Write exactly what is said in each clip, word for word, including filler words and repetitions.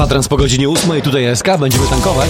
Kwadrans po godzinie ósmej, tutaj S K, będziemy tankować.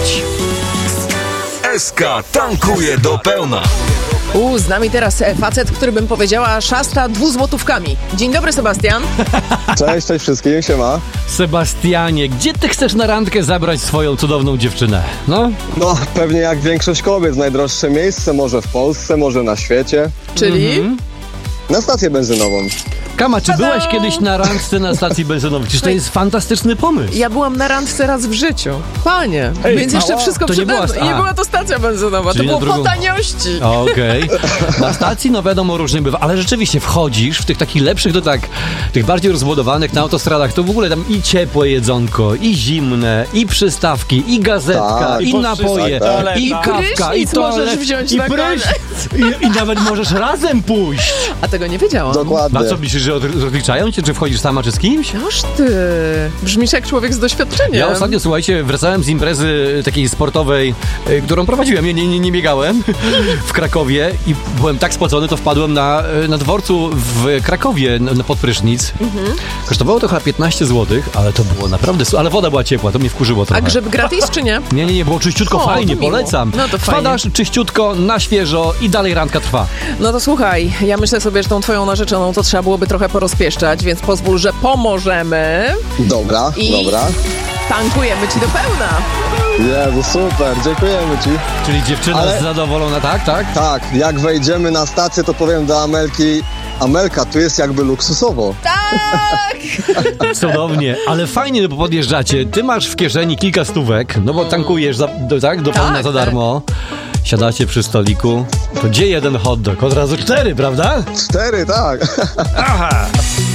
S K tankuje do pełna. U, z nami teraz facet, który bym powiedziała szasta dwuzłotówkami. Dzień dobry, Sebastian. Cześć, cześć wszystkim, siema. Sebastianie, gdzie ty chcesz na randkę zabrać swoją cudowną dziewczynę? No? No, pewnie jak większość kobiet, najdroższe miejsce, może w Polsce, może na świecie. Czyli? Mhm. Na stację benzynową. Kama, czy byłaś kiedyś na randce na stacji benzynowej? Przecież to jest fantastyczny pomysł. Ja byłam na randce raz w życiu. Panie, Ej, więc jeszcze ała, wszystko to nie przede była mną. sta- I nie a. była to stacja benzynowa, Czyli to na było drugą- po taniości. Okej. Na stacji, no wiadomo, różnie bywa, ale rzeczywiście wchodzisz w tych takich lepszych, to tak, tych bardziej rozbudowanych na autostradach, to w ogóle tam i ciepłe jedzonko, i zimne, i przystawki, i gazetka, Tak. i I napoje, tak, tak. i kawka, i Prysznic możesz toalet, wziąć i na prysznic. I, I nawet możesz razem pójść. A tego nie wiedziałam. Dokładnie. A co, myślisz, że od- rozliczają cię, czy wchodzisz sama, czy z kimś? Noż ty, brzmisz jak człowiek z doświadczeniem. Ja ostatnio, słuchajcie, wracałem z imprezy takiej sportowej, y, którą prowadziłem, nie, nie, nie, nie biegałem, w Krakowie i byłem tak spocony, to wpadłem na, y, na dworcu w Krakowie na, na pod prysznic. Mhm. Kosztowało to chyba piętnaście złotych, ale to było naprawdę, su- ale woda była ciepła, to mnie wkurzyło A trochę. grzyb gratis czy nie? Nie, nie, nie, było czyściutko, O, fajnie, to miło. polecam. No to fajnie. Wpadasz czyściutko, na świeżo i dalej randka trwa. No to słuchaj, ja myślę sobie, że tą twoją narzeczoną to trzeba byłoby trochę porozpieszczać, więc pozwól, że pomożemy Dobra, i dobra. tankujemy ci do pełna. Jezu, super, dziękujemy ci. Czyli dziewczyna Ale- zadowolona, tak, tak? Tak, jak wejdziemy na stację, to powiem do Amelki, Amelka, tu jest jakby luksusowo. Tak! Cudownie, ale fajnie, no bo podjeżdżacie, ty masz w kieszeni kilka stówek, no bo tankujesz, za, do, tak, do pełna Tak, za tak. darmo. Siadacie przy stoliku, to gdzie jeden hot dog? Od razu cztery, prawda? Cztery, tak. Aha!